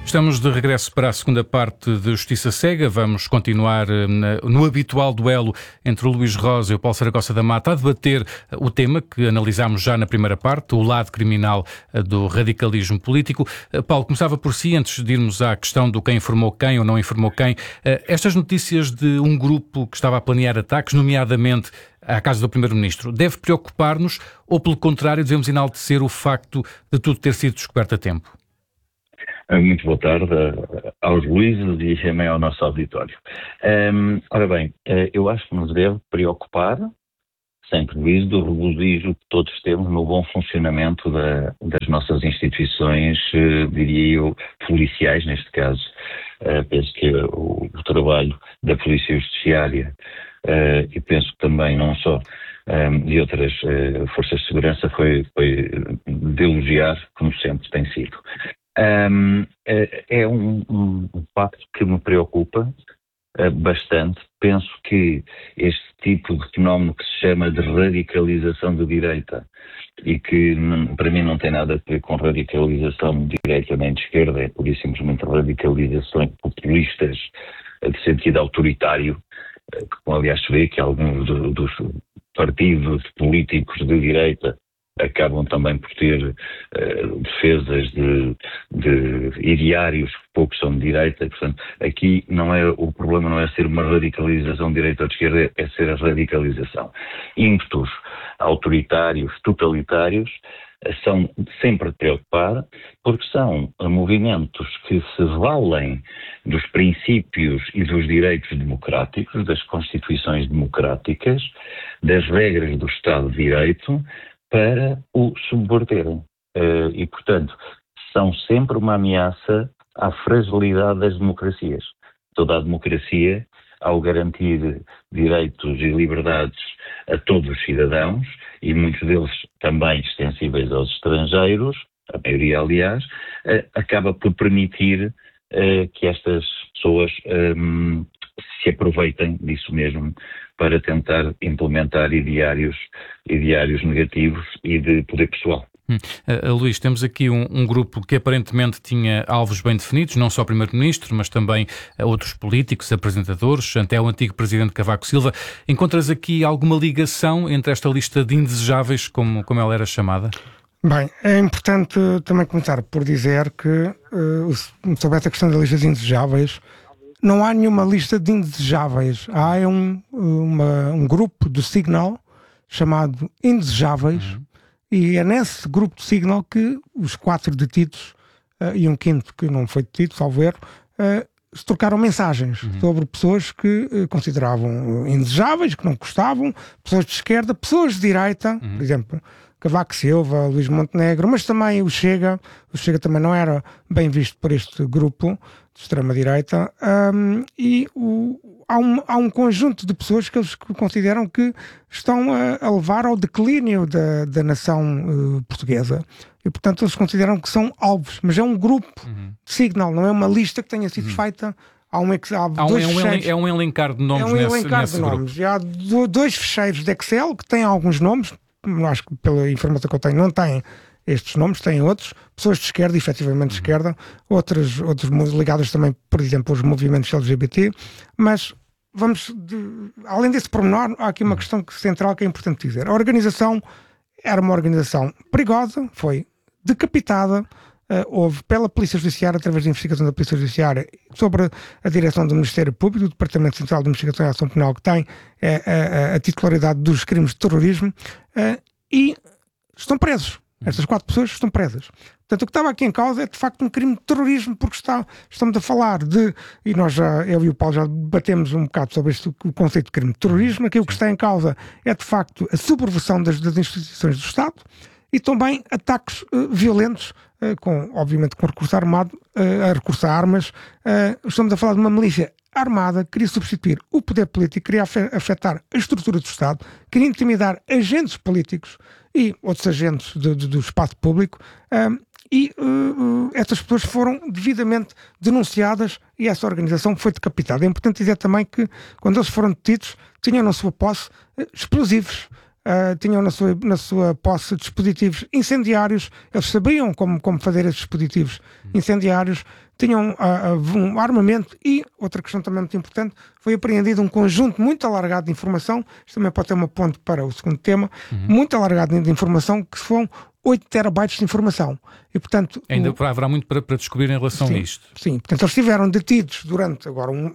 Estamos de regresso para a segunda parte de Justiça Cega. Vamos continuar no habitual duelo entre o Luís Rosa e o Paulo Saragossa da Mata a debater o tema que analisámos já na primeira parte, o lado criminal do radicalismo político. Paulo, começava por si, antes de irmos à questão do quem informou quem ou não informou quem. Estas notícias de um grupo que estava a planear ataques, nomeadamente à casa do Primeiro-Ministro, deve preocupar-nos ou, pelo contrário, devemos enaltecer o facto de tudo ter sido descoberto a tempo? Muito boa tarde aos Luíses e também ao nosso auditório. Ora bem, eu acho que nos deve preocupar, sem prejuízo do regozijo que todos temos no bom funcionamento das nossas instituições, diria eu, policiais, neste caso. Penso que o trabalho da Polícia Judiciária, e penso que também não só de outras forças de segurança, foi de elogiar, como sempre tem sido. É um facto que me preocupa bastante. Penso que este tipo de fenómeno que se chama de radicalização de direita e que para mim não tem nada a ver com radicalização de direita nem de esquerda, é por isso simplesmente radicalizações populistas de sentido autoritário, como aliás se vê que alguns dos partidos políticos de direita acabam também por ter defesas de ideários que poucos são de direita. Portanto, aqui o problema não é ser uma radicalização de direita ou de esquerda, é ser a radicalização. Ímpetos autoritários, totalitários, são sempre de preocupar, porque são movimentos que se valem dos princípios e dos direitos democráticos, das constituições democráticas, das regras do Estado de Direito, para o subverterem. E, portanto, são sempre uma ameaça à fragilidade das democracias. Toda a democracia, ao garantir direitos e liberdades a todos os cidadãos, e muitos deles também extensíveis aos estrangeiros, a maioria, aliás, acaba por permitir que estas pessoas se aproveitem disso mesmo para tentar implementar ideários negativos e de poder pessoal. Luís, temos aqui um grupo que aparentemente tinha alvos bem definidos, não só o Primeiro-Ministro, mas também outros políticos, apresentadores, até o antigo Presidente Cavaco Silva. Encontras aqui alguma ligação entre esta lista de indesejáveis, como ela era chamada? Bem, é importante também começar por dizer que, sobre esta questão da lista de indesejáveis, não há nenhuma lista de indesejáveis. Há um grupo do Signal chamado Indesejáveis, e é nesse grupo de Signal que os 4 detidos e um quinto que não foi detido, salvo erro, se trocaram mensagens sobre pessoas que consideravam indesejáveis, que não gostavam, pessoas de esquerda, pessoas de direita, por exemplo, Cavaco Silva, Luís Montenegro, mas também o Chega. O Chega também não era bem visto por este grupo de extrema-direita, e há um conjunto de pessoas que eles consideram que estão a levar ao declínio da nação portuguesa. E, portanto, eles consideram que são alvos. Mas é um grupo de Signal, não é uma lista que tenha sido feita. É um elencar de nomes nesse grupo. E há 2 fecheiros de Excel que têm alguns nomes. Acho que pela informação que eu tenho não têm estes nomes, têm outros, pessoas de esquerda, efetivamente de esquerda, outros ligados também, por exemplo, aos movimentos LGBT, mas além desse pormenor, há aqui uma questão central que é importante dizer. A organização era uma organização perigosa, foi decapitada, houve pela Polícia Judiciária, através da investigação da Polícia Judiciária, sobre a direção do Ministério Público, do Departamento Central de Investigação e Ação Penal, que tem a titularidade dos crimes de terrorismo, e estão presos. Estas 4 pessoas estão presas. Portanto, o que estava aqui em causa é, de facto, um crime de terrorismo, porque estamos a falar e eu e o Paulo já debatemos um bocado sobre o conceito de crime de terrorismo. Aqui o que está em causa é, de facto, a subversão das instituições do Estado e também ataques violentos, obviamente com recurso armado, recurso a armas. Estamos a falar de uma milícia armada que queria substituir o poder político, queria afetar a estrutura do Estado, queria intimidar agentes políticos e outros agentes do espaço público, e estas pessoas foram devidamente denunciadas e essa organização foi decapitada. É importante dizer também que, quando eles foram detidos, tinham na sua posse explosivos. tinham na sua posse dispositivos incendiários, eles sabiam como fazer esses dispositivos incendiários, tinham um armamento e, outra questão também muito importante, foi apreendido um conjunto muito alargado de informação, isto também pode ter uma ponte para o segundo tema, muito alargado de informação, que são 8 terabytes de informação. E, portanto, ainda haverá muito para descobrir em relação a isto. Sim, portanto, eles estiveram detidos durante,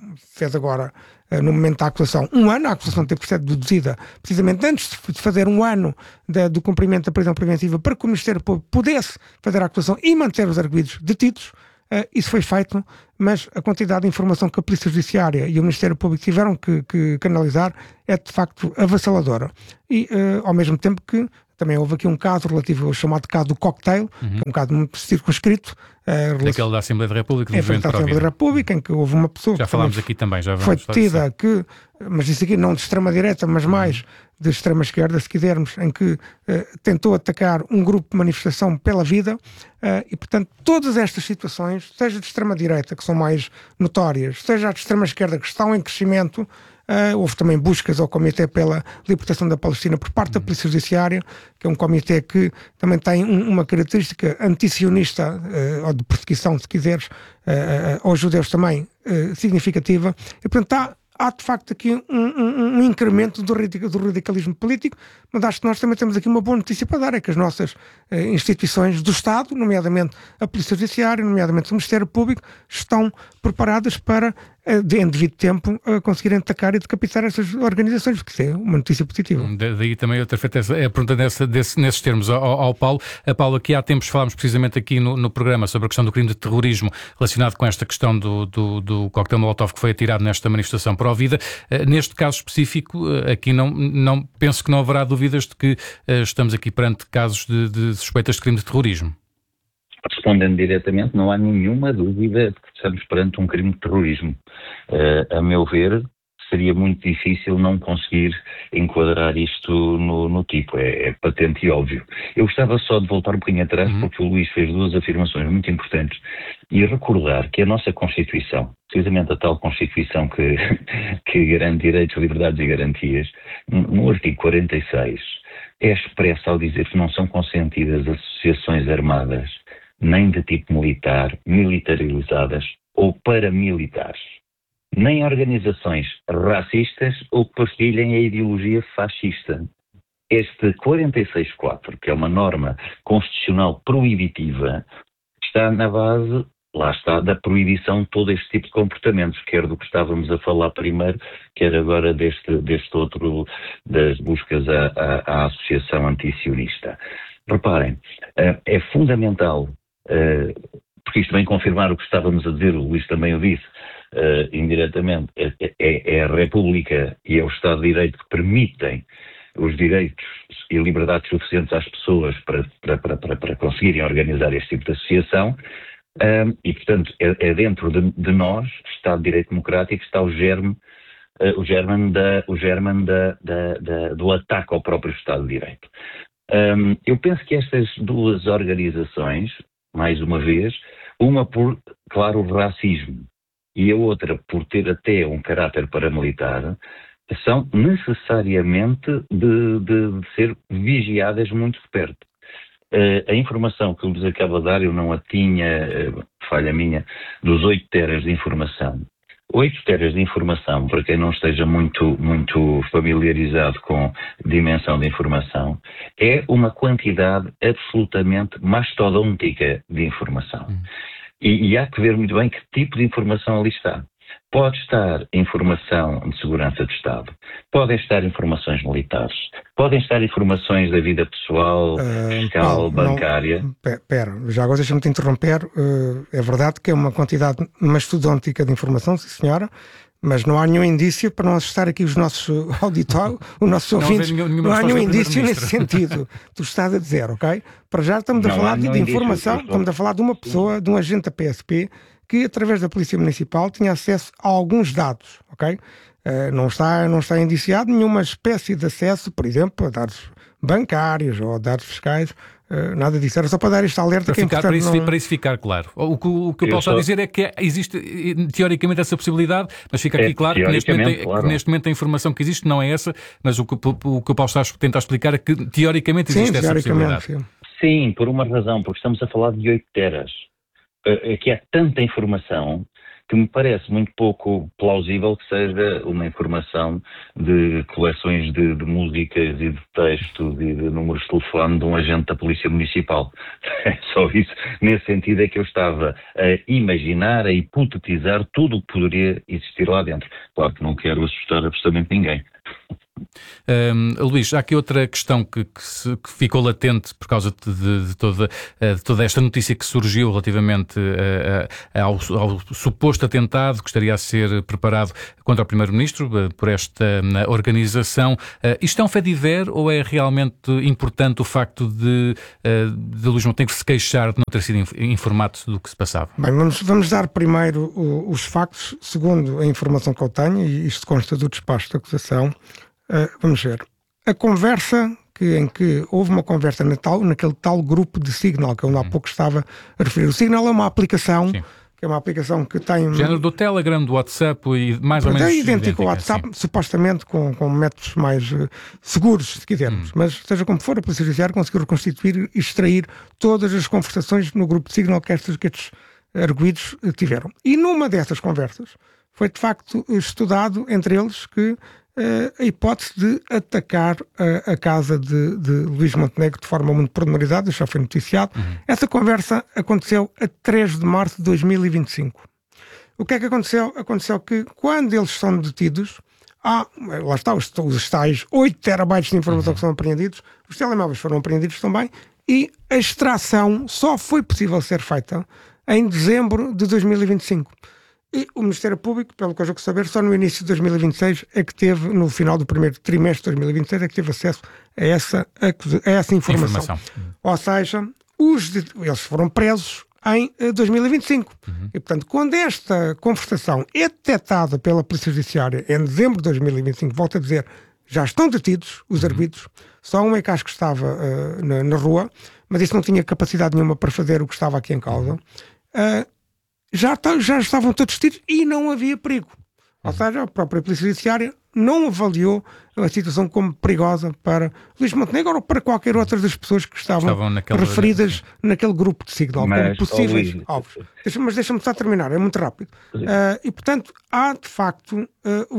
no momento da acusação, um ano. A acusação teve que ser deduzida precisamente antes de fazer um ano do cumprimento da prisão preventiva, para que o Ministério Público pudesse fazer a acusação e manter os arguidos detidos. Isso foi feito, mas a quantidade de informação que a Polícia Judiciária e o Ministério Público tiveram que analisar é de facto avassaladora. E ao mesmo tempo que também houve aqui um caso relativo ao chamado caso do cocktail, que é um caso muito circunscrito. Daquele da Assembleia da República, do Movimento da Assembleia da República, em que houve uma pessoa já que falámos aqui também, já foi detida, mas isso aqui não de extrema-direita, mas mais de extrema-esquerda, se quisermos, em que tentou atacar um grupo de manifestação pela vida, e portanto todas estas situações, seja de extrema-direita, que são mais notórias, seja de extrema-esquerda, que estão em crescimento. Houve também buscas ao Comitê pela Libertação da Palestina por parte da Polícia Judiciária, que é um comitê que também tem uma característica antisionista, ou de perseguição, se quiseres, aos judeus também, significativa. E, portanto, há de facto aqui um incremento do radicalismo político, mas acho que nós também temos aqui uma boa notícia para dar, é que as nossas instituições do Estado, nomeadamente a Polícia Judiciária, nomeadamente o Ministério Público, estão preparadas para, em devido tempo, conseguirem atacar e decapitar essas organizações, porque isso é uma notícia positiva. Daí também eu ter feito a pergunta nesses termos ao Paulo. Paulo, aqui há tempos falámos precisamente aqui no programa sobre a questão do crime de terrorismo relacionado com esta questão do coquetel Molotov que foi atirado nesta manifestação pró-vida. Neste caso específico, aqui não penso que não haverá dúvidas de que estamos aqui perante casos de suspeitas de crime de terrorismo. Respondendo diretamente, não há nenhuma dúvida de que estamos perante um crime de terrorismo. A meu ver, seria muito difícil não conseguir enquadrar isto no tipo. É patente e óbvio. Eu gostava só de voltar um bocadinho atrás, porque o Luís fez duas afirmações muito importantes, e recordar que a nossa Constituição, precisamente a tal Constituição que garante direitos, liberdades e garantias, no artigo 46, é expressa ao dizer que não são consentidas associações armadas, nem de tipo militar, militarizadas ou paramilitares, nem organizações racistas ou que partilhem a ideologia fascista. Este 46.4, que é uma norma constitucional proibitiva, está na base, lá está, da proibição de todo este tipo de comportamentos, quer do que estávamos a falar primeiro, quer agora deste outro, das buscas à associação antisionista. Reparem, é fundamental, porque isto vem confirmar o que estávamos a dizer, o Luís também o disse, indiretamente, é a República e é o Estado de Direito que permitem os direitos e liberdades suficientes às pessoas para conseguirem organizar este tipo de associação, e portanto é dentro de nós, Estado de Direito Democrático, está o germe do ataque ao próprio Estado de Direito. Eu penso que estas duas organizações, mais uma vez, uma por, claro, o racismo e a outra por ter até um caráter paramilitar, são necessariamente de ser vigiadas muito de perto. A informação que eu lhes acabo de dar, eu não a tinha, falha minha, dos 8 teras de informação. 8 teras de informação, para quem não esteja muito familiarizado com a dimensão de informação, é uma quantidade absolutamente mastodôntica de informação. E há que ver muito bem que tipo de informação ali está. Pode estar informação de segurança de Estado, podem estar informações militares, podem estar informações da vida pessoal, fiscal, Paulo, bancária. Espera, já agora deixa-me te interromper. É verdade que é uma quantidade mastodôntica de informação, sim senhora, mas não há nenhum indício para nós estar aqui os nossos auditores, os nossos ouvintes, não há nenhum indício nesse sentido. Tu estás a dizer, ok? Para já estamos a falar de informação, estamos a falar de uma pessoa, de um agente da PSP, que através da Polícia Municipal tinha acesso a alguns dados, ok? Não está indiciado nenhuma espécie de acesso, por exemplo, a dados bancários ou dados fiscais, nada disso. Era só para dar este alerta que é importante. Para isso ficar claro. O que eu posso dizer é que existe teoricamente essa possibilidade, mas fica aqui claro que neste momento a informação que existe não é essa, mas o que o Paulo está a tentar explicar é que teoricamente existe essa possibilidade. Sim, por uma razão, porque estamos a falar de 8 teras. Aqui há tanta informação que me parece muito pouco plausível que seja uma informação de coleções de músicas e de textos e de números de telefone de um agente da Polícia Municipal. É só isso. Nesse sentido é que eu estava a imaginar, a hipotetizar tudo o que poderia existir lá dentro. Claro que não quero assustar absolutamente ninguém. Luís, há aqui outra questão que ficou latente por causa de toda esta notícia que surgiu relativamente ao suposto atentado que estaria a ser preparado contra o Primeiro-Ministro por esta organização. Isto é um fait-divers ou é realmente importante o facto de Luís Montenegro se queixar de não ter sido informado do que se passava? Bem, vamos dar primeiro os factos, segundo a informação que eu tenho, e isto consta do despacho da acusação. Vamos ver. A conversa em que houve uma conversa naquele tal grupo de Signal que eu há pouco estava a referir. O Signal é uma aplicação, que é uma aplicação que tem... Género do Telegram, do WhatsApp e mais ou menos... É idêntico ao WhatsApp, supostamente com métodos mais seguros, se quisermos. Mas seja como for, a Polícia Judiciária conseguiu reconstituir e extrair todas as conversações no grupo de Signal que estes arguidos tiveram. E numa dessas conversas foi de facto estudado entre eles que a hipótese de atacar a casa de Luís Montenegro de forma muito pormenorizada, já foi noticiado. Essa conversa aconteceu a 3 de março de 2025. O que é que aconteceu? Aconteceu que quando eles são detidos, lá está, os tais 8 terabytes de informação que são apreendidos, os telemóveis foram apreendidos também, e a extração só foi possível ser feita em dezembro de 2025. E o Ministério Público, pelo que eu julgo saber, só no início de 2026 é que teve, no final do primeiro trimestre de 2026, é que teve acesso a essa informação. Ou seja, eles foram presos em 2025. E, portanto, quando esta conversação é detectada pela Polícia Judiciária em dezembro de 2025, volto a dizer, já estão detidos os arguidos, só um é que acho que estava na rua, mas isso não tinha capacidade nenhuma para fazer o que estava aqui em causa. Já estavam todos detidos e não havia perigo. Ou seja, a própria Polícia Judiciária não avaliou a situação como perigosa para Luís Montenegro ou para qualquer outra das pessoas que estavam referidas naquele grupo de Signal como possíveis alvos. Mas deixa-me só terminar, é muito rápido. E, portanto, há de facto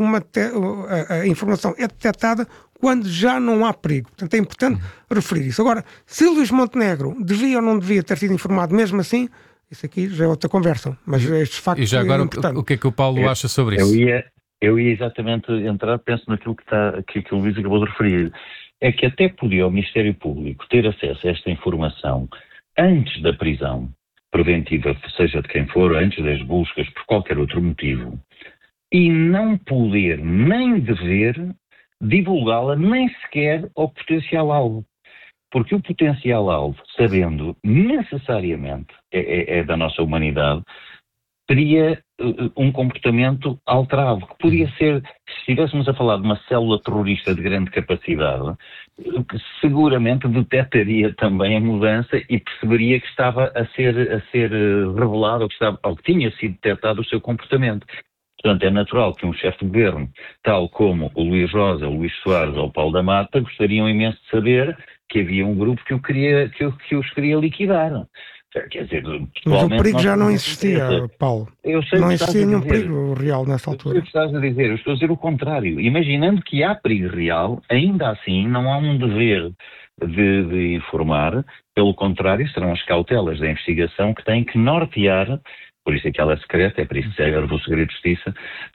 a informação é detectada quando já não há perigo. Portanto, é importante referir isso. Agora, se Luís Montenegro devia ou não devia ter sido informado mesmo assim, isso aqui já é outra conversa, mas estes factos... E já agora, o que é que o Paulo acha sobre isso? Eu ia exatamente entrar, penso naquilo que o Luís acabou de referir. É que até podia o Ministério Público ter acesso a esta informação antes da prisão preventiva, seja de quem for, antes das buscas, por qualquer outro motivo, e não poder nem dever divulgá-la nem sequer ao potencial alvo. Porque o potencial alvo, sabendo necessariamente é da nossa humanidade, teria um comportamento alterado, que podia ser, se estivéssemos a falar de uma célula terrorista de grande capacidade, que seguramente detectaria também a mudança e perceberia que estava a ser revelado ou que tinha sido detectado o seu comportamento. Portanto, é natural que um chefe de governo, tal como o Luís Rosa, o Luís Soares ou o Paulo da Mata, gostariam imenso de saber que havia um grupo que os queria liquidar. Quer dizer, mas o perigo já não existia, Paulo. Não existia nenhum perigo real nessa altura. Eu estou a dizer o contrário. Imaginando que há perigo real, ainda assim não há um dever de informar. Pelo contrário, serão as cautelas da investigação que têm que nortear. Por isso é que ela é secreta, é por isso que serve o segredo de justiça.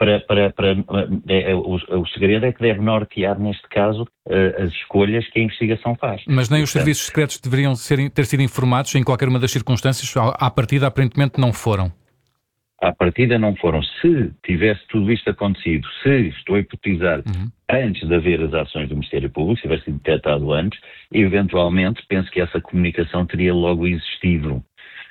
O segredo é que deve nortear, neste caso, as escolhas que a investigação faz. Mas nem os serviços secretos deveriam ter sido informados em qualquer uma das circunstâncias? À partida, aparentemente, não foram. À partida, não foram. Se tivesse tudo isto acontecido, se, estou a hipotizar, antes de haver as ações do Ministério Público, se tivesse sido detectado antes, eventualmente, penso que essa comunicação teria logo existido.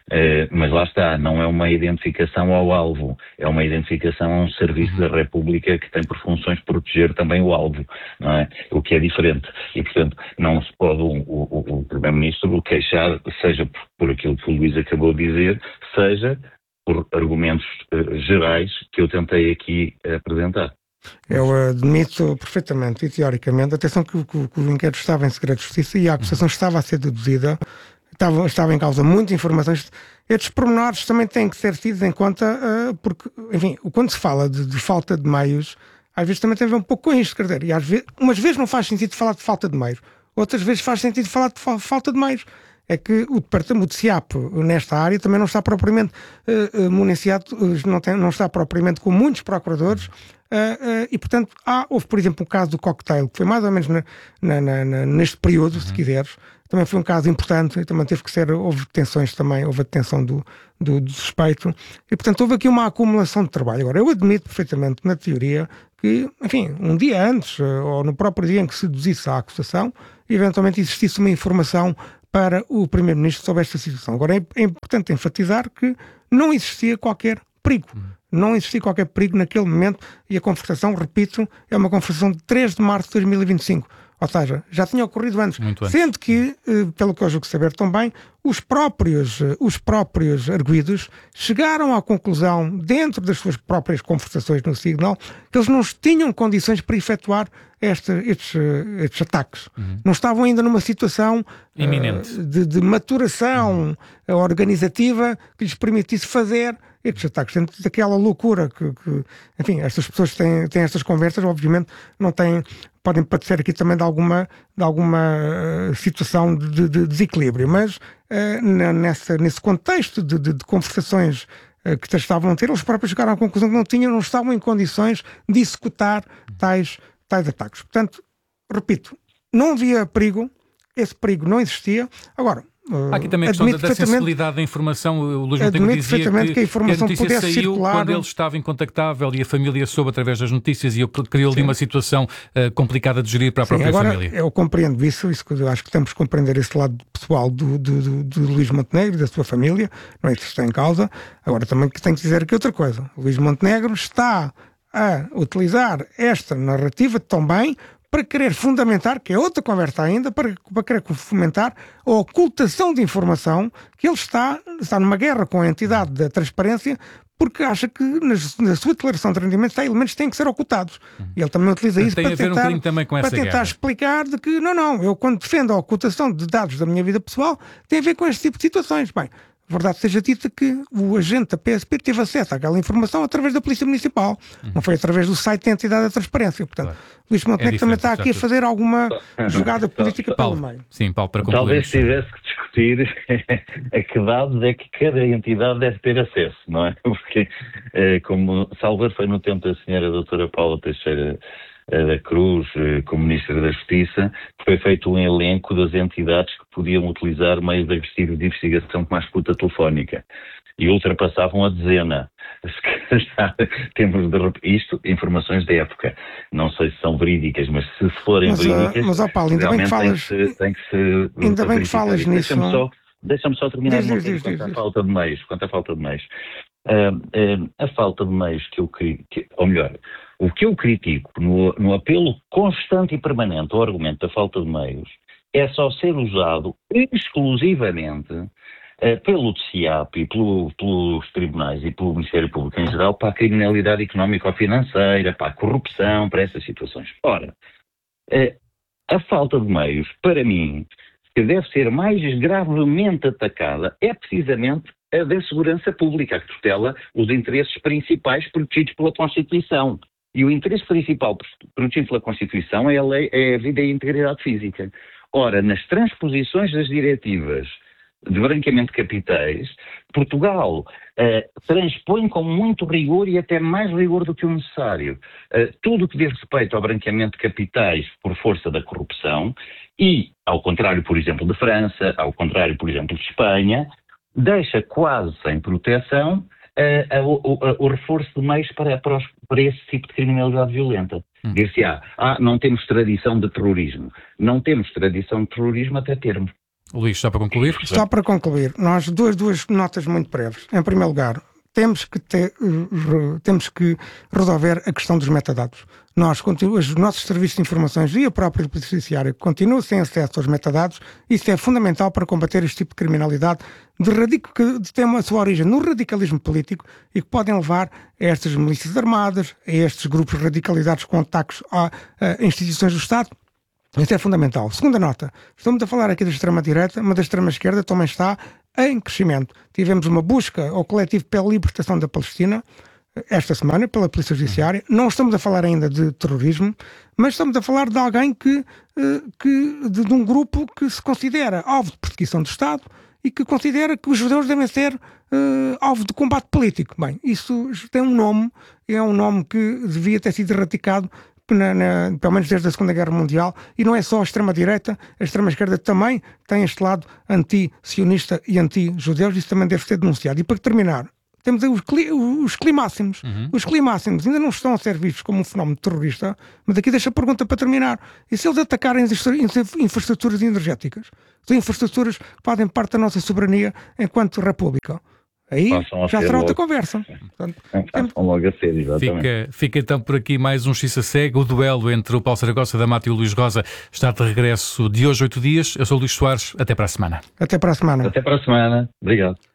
Mas lá está, não é uma identificação ao alvo, é uma identificação a um serviço da República que tem por funções proteger também o alvo, não é? O que é diferente. E, portanto, não se pode o Primeiro-Ministro queixar, seja por aquilo que o Luís acabou de dizer, seja por argumentos gerais que eu tentei aqui apresentar. Eu admito perfeitamente e teoricamente, atenção que o inquérito estava em segredo de justiça e a acusação estava a ser deduzida, estava em causa muitas informações. Estes pormenores também têm que ser tidos em conta, porque, enfim, quando se fala de falta de meios, às vezes também tem a ver um pouco com isto, quer dizer, e às vezes, umas vezes não faz sentido falar de falta de meios, outras vezes faz sentido falar de falta de meios. É que o departamento de SIAP nesta área também não está propriamente municiado, não está propriamente com muitos procuradores, e portanto houve, por exemplo, o caso do cocktail, que foi mais ou menos neste período, se quiseres, também foi um caso importante e também teve que ser, houve detenções também, houve a detenção do suspeito, e portanto houve aqui uma acumulação de trabalho. Agora, eu admito perfeitamente, na teoria, que, enfim, um dia antes, ou no próprio dia em que se deduzisse a acusação, eventualmente existisse uma informação para o Primeiro-Ministro sobre esta situação. Agora, é importante enfatizar que não existia qualquer perigo. Não existia qualquer perigo naquele momento e a conversação, repito, é uma conversação de 3 de março de 2025. Ou seja, já tinha ocorrido antes. Sendo que, pelo que eu julgo saber também, os próprios arguidos chegaram à conclusão, dentro das suas próprias conversações no Signal, que eles não tinham condições para efetuar estes ataques. Não estavam ainda numa situação iminente de maturação organizativa que lhes permitisse fazer estes ataques. Dentro daquela loucura que enfim, estas pessoas têm estas conversas, obviamente não têm, podem padecer aqui também de alguma situação de desequilíbrio, mas nesse contexto de conversações que estavam a ter, eles próprios chegaram à conclusão que não estavam em condições de executar tais ataques. Portanto, repito, não havia perigo, esse perigo não existia. Agora, há aqui também a questão da sensibilidade da informação. O Luís Montenegro dizia que a notícia saiu circular quando ele estava incontactável e a família soube através das notícias e criou ali uma situação complicada de gerir para a própria família. Eu compreendo isso que eu acho que temos que compreender esse lado pessoal do Luís Montenegro e da sua família, não é isso que está em causa. Agora também tenho que dizer aqui outra coisa. O Luís Montenegro está a utilizar esta narrativa também para querer fundamentar, que é outra conversa ainda, para querer fomentar a ocultação de informação, que ele está numa guerra com a entidade da transparência, porque acha que na sua declaração de rendimentos há elementos que têm que ser ocultados. E ele também utiliza isso para tentar explicar de que, eu quando defendo a ocultação de dados da minha vida pessoal, tem a ver com este tipo de situações. Bem, a verdade seja dita que o agente da PSP teve acesso àquela informação através da Polícia Municipal, não foi através do site da entidade da transparência. Portanto, Luís Montenegro também está aqui a fazer alguma jogada política pelo meio. Sim, Paulo, para concluir. Talvez tivesse que discutir a que dados é que cada entidade deve ter acesso, não é? Porque, como Salvador foi no tempo da senhora doutora Paula Teixeira da Cruz, como Ministra da Justiça, foi feito um elenco das entidades que podiam utilizar meios agressivos de investigação como a escuta telefónica e ultrapassavam a dezena. Temos isto, informações da época. Não sei se são verídicas, mas se forem verídicas, mas Paulo, ainda bem que falas, ainda bem que falas nisso. Deixa-me só terminar quanto à falta de meios. A falta de meios que eu ou melhor, o que eu critico no apelo constante e permanente ao argumento da falta de meios é só ser usado exclusivamente pelo SIAP e pelos tribunais e pelo Ministério Público em geral para a criminalidade económica ou financeira, para a corrupção, para essas situações. Ora, a falta de meios, para mim, que deve ser mais gravemente atacada, é precisamente a da segurança pública, que tutela os interesses principais protegidos pela Constituição. E o interesse principal protegido pela Constituição é a vida e a integridade física. Ora, nas transposições das diretivas de branqueamento de capitais, Portugal transpõe com muito rigor e até mais rigor do que o necessário tudo o que diz respeito ao branqueamento de capitais por força da corrupção e, ao contrário, por exemplo, de França, ao contrário, por exemplo, de Espanha, deixa quase sem proteção o reforço de meios para esse tipo de criminalidade violenta. Dir-se-á, não temos tradição de terrorismo. Não temos tradição de terrorismo até termos. Luís, só para concluir? Só para concluir, nós duas notas muito breves. Em primeiro lugar, temos que resolver a questão dos metadados. Os nossos serviços de informações e a própria Polícia Judiciária continuam sem acesso aos metadados. Isso é fundamental para combater este tipo de criminalidade que tem a sua origem no radicalismo político e que podem levar a estas milícias armadas, a estes grupos radicalizados com ataques a instituições do Estado. Isso é fundamental. Segunda nota, estamos a falar aqui da extrema-direita, mas da extrema-esquerda também está em crescimento. Tivemos uma busca ao coletivo pela libertação da Palestina esta semana, pela Polícia Judiciária. Não estamos a falar ainda de terrorismo, mas estamos a falar de alguém de um grupo que se considera alvo de perseguição do Estado e que considera que os judeus devem ser alvo de combate político. Bem, isso tem um nome, é um nome que devia ter sido erradicado pelo menos desde a Segunda Guerra Mundial, e não é só a extrema-direita, a extrema-esquerda também tem este lado anti-sionista e anti-judeus, isso também deve ser denunciado. E para terminar, temos os climáximos. Os climáximos ainda não estão a ser vistos como um fenómeno terrorista, mas aqui deixo a pergunta para terminar. E se eles atacarem as infraestruturas energéticas? São infraestruturas que fazem parte da nossa soberania enquanto república. Aí já será outra conversa. Portanto, logo a ser, exatamente. Fica então por aqui mais um Justiça Cega. O duelo entre o Paulo Saragossa da Mata e o Luís Rosa está de regresso de hoje 8 dias. Eu sou o Luís Soares. Até para a semana. Até para a semana. Até para a semana. Obrigado.